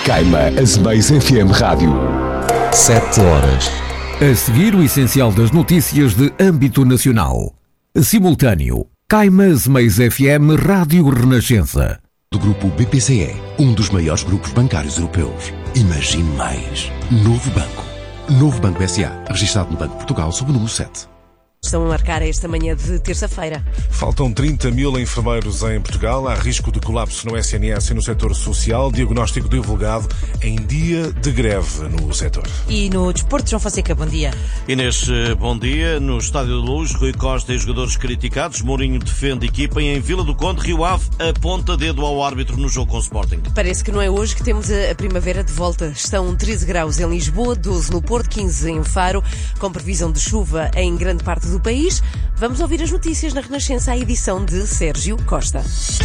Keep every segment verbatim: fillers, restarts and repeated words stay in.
Caima Azeméis F M Rádio. Sete horas. A seguir, o essencial das notícias de âmbito nacional. Simultâneo. Caima Azeméis F M Rádio Renascença. Do grupo B P C E, um dos maiores grupos bancários europeus. Imagine mais. Novo Banco. Novo Banco S A, registado no Banco de Portugal sob o número sete. Estão a marcar esta manhã de terça-feira. Faltam trinta mil enfermeiros em Portugal. Há risco de colapso no S N S e no setor social. Diagnóstico divulgado em dia de greve no setor. E no desporto, João Fonseca, bom dia. Inês, bom dia. No Estádio da Luz, Rui Costa e jogadores criticados. Mourinho defende equipa e em Vila do Conde, Rio Ave aponta dedo ao árbitro no jogo com o Sporting. Parece que não é hoje que temos a primavera de volta. Estão treze graus em Lisboa, doze no Porto, quinze em Faro, com previsão de chuva em grande parte do do país. Vamos ouvir as notícias na Renascença, a edição de Sérgio Costa.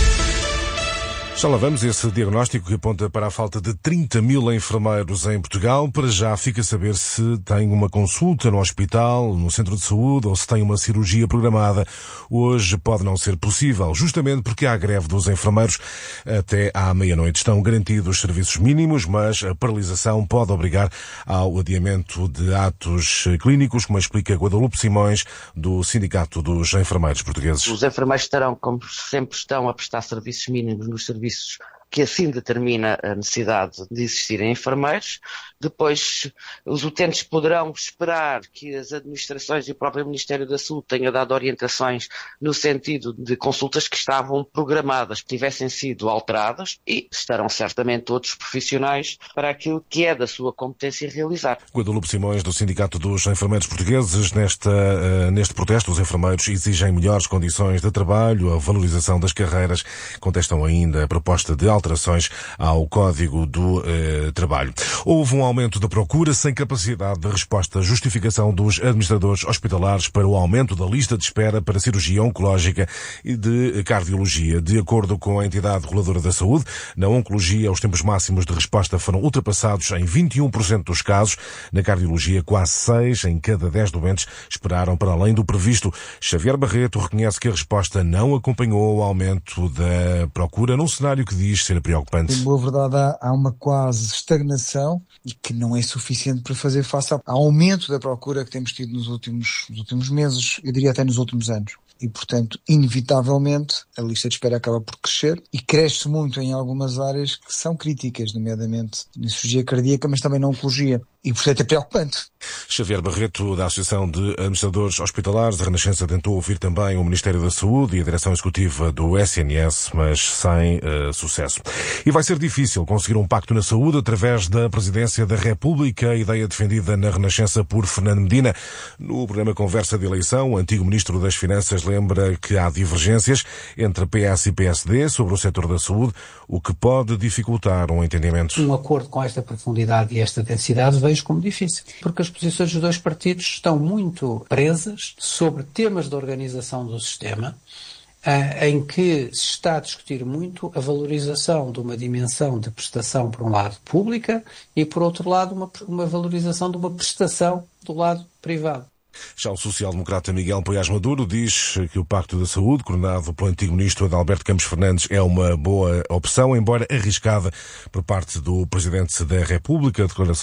Já lá vamos, esse diagnóstico que aponta para a falta de trinta mil enfermeiros em Portugal. Para já fica a saber se tem uma consulta no hospital, no centro de saúde ou se tem uma cirurgia programada. Hoje pode não ser possível, justamente porque há greve dos enfermeiros até à meia-noite. Estão garantidos os serviços mínimos, mas a paralisação pode obrigar ao adiamento de atos clínicos, como explica Guadalupe Simões, do Sindicato dos Enfermeiros Portugueses. Os enfermeiros estarão, como sempre estão, a prestar serviços mínimos nos serviços que assim determina a necessidade de existirem enfermeiros. Depois, os utentes poderão esperar que as administrações e o próprio Ministério da Saúde tenham dado orientações no sentido de consultas que estavam programadas, que tivessem sido alteradas, e estarão certamente outros profissionais para aquilo que é da sua competência realizar. Guadalupe Simões, do Sindicato dos Enfermeiros Portugueses. Nesta, uh, neste protesto, os enfermeiros exigem melhores condições de trabalho, a valorização das carreiras, contestam ainda a proposta de alterações ao Código do uh, Trabalho. Houve um aumento da procura sem capacidade de resposta. Justificação dos administradores hospitalares para o aumento da lista de espera para cirurgia oncológica e de cardiologia. De acordo com a entidade reguladora da saúde, na oncologia os tempos máximos de resposta foram ultrapassados em vinte e um por cento dos casos. Na cardiologia, quase seis em cada dez doentes esperaram para além do previsto. Xavier Barreto reconhece que a resposta não acompanhou o aumento da procura num cenário que diz ser preocupante. Em boa verdade, há, há uma quase estagnação e que não é suficiente para fazer face ao aumento da procura que temos tido nos últimos, nos últimos meses, eu diria até nos últimos anos. E, portanto, inevitavelmente, a lista de espera acaba por crescer e cresce muito em algumas áreas que são críticas, nomeadamente na cirurgia cardíaca, mas também na oncologia. E, portanto, é preocupante. Xavier Barreto, da Associação de Administradores Hospitalares, a Renascença tentou ouvir também o Ministério da Saúde e a Direção Executiva do S N S, mas sem uh, sucesso. E vai ser difícil conseguir um pacto na saúde através da Presidência da República, a ideia defendida na Renascença por Fernando Medina. No programa Conversa de Eleição, o antigo Ministro das Finanças lembra que há divergências entre P S e P S D sobre o setor da saúde, o que pode dificultar um entendimento. Um acordo com esta profundidade e esta densidade vejo como difícil, porque as posições dos dois partidos estão muito presas sobre temas de organização do sistema, em que se está a discutir muito a valorização de uma dimensão de prestação, por um lado, pública, e, por outro lado, uma, uma valorização de uma prestação do lado privado. Já o social-democrata Miguel Poiás Maduro diz que o Pacto da Saúde, coordenado pelo antigo ministro Adalberto Campos Fernandes, é uma boa opção, embora arriscada por parte do Presidente da República. Declarações